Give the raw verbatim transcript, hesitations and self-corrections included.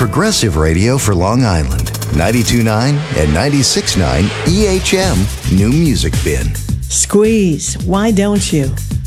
Progressive Radio for Long Island. ninety-two point nine and ninety-six point nine E H M New Music Bin. Squeeze, why don't you?